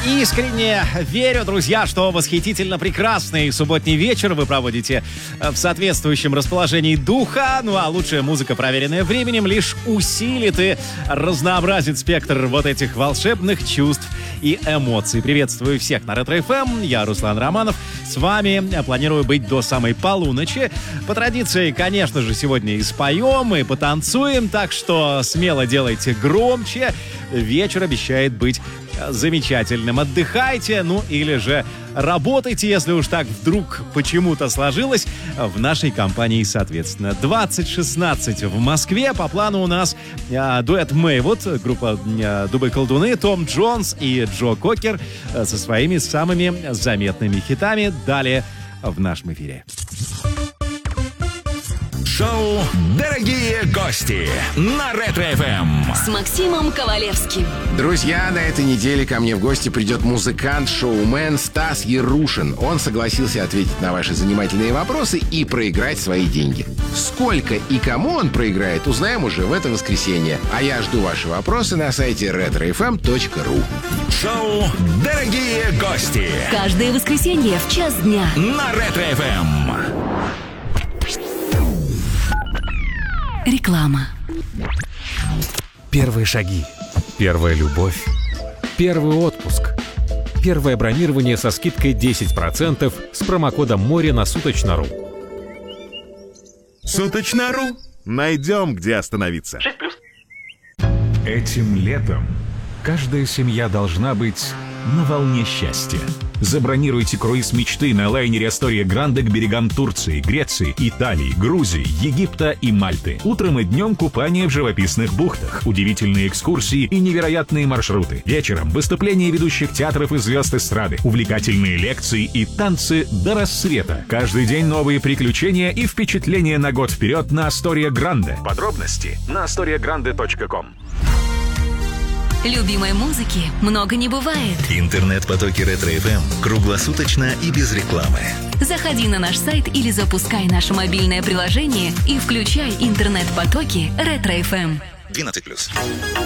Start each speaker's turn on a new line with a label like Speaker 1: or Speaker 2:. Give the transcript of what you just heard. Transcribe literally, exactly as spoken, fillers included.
Speaker 1: Искренне верю, друзья, что восхитительно прекрасный субботний вечер вы проводите в соответствующем расположении духа. Ну а лучшая музыка, проверенная временем, лишь усилит и разнообразит спектр вот этих волшебных чувств и эмоций. Приветствую всех на Ретро-эф эм. Я Руслан Романов. С вами планирую быть до самой полуночи. По традиции, конечно же, сегодня и споем, и потанцуем, так что смело делайте громче. Вечер обещает быть замечательным. Отдыхайте, ну или же работайте, если уж так вдруг почему-то сложилось. В нашей компании, соответственно, двадцать шестнадцать в Москве. По плану у нас а, дуэт Мэйвуд, группа а, Дубы Колдуны, Том Джонс и Джо Кокер а, со своими самыми заметными хитами. Далее в нашем эфире.
Speaker 2: Шоу «Дорогие гости» на Ретро-эф эм
Speaker 3: с Максимом Ковалевским.
Speaker 4: Друзья, на этой неделе ко мне в гости придет музыкант, шоумен Стас Ярушин. Он согласился ответить на ваши занимательные вопросы и проиграть свои деньги. Сколько и кому он проиграет, узнаем уже в это воскресенье. А я жду ваши вопросы на сайте ретро эф эм точка ру.
Speaker 2: Шоу «Дорогие гости»
Speaker 3: каждое воскресенье в час дня
Speaker 2: на Ретро-эф эм.
Speaker 3: Реклама.
Speaker 5: Первые шаги. Первая любовь. Первый отпуск. Первое бронирование со скидкой десять процентов с промокодом море на Суточно.ру.
Speaker 6: Суточно.ру. Найдем, где остановиться.
Speaker 7: Этим летом каждая семья должна быть на волне счастья. Забронируйте круиз мечты на лайнере Астория Гранде к берегам Турции, Греции, Италии, Грузии, Египта и Мальты. Утром и днем купание в живописных бухтах, удивительные экскурсии и невероятные маршруты. Вечером выступления ведущих театров и звезд эстрады, увлекательные лекции и танцы до рассвета. Каждый день новые приключения и впечатления на год вперед на Астория Гранде. Подробности на астория гранде точка ком.
Speaker 3: Любимой музыки много не бывает.
Speaker 2: Интернет-потоки Ретро-эф эм круглосуточно и без рекламы.
Speaker 3: Заходи на наш сайт или запускай наше мобильное приложение и включай интернет-потоки Ретро-эф эм.
Speaker 2: двенадцать плюс.